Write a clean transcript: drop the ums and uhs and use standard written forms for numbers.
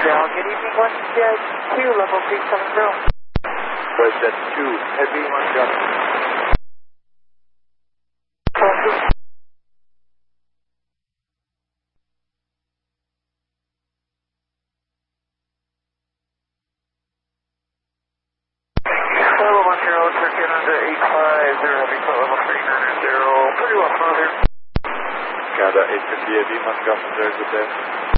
down. Good evening, WestJet 2, level 370. WestJet 2, heavy Montgomery. Level 10, circuit under 850, heavy flight level 390, pretty well smooth here. Canada 850 heavy Montgomery, good day.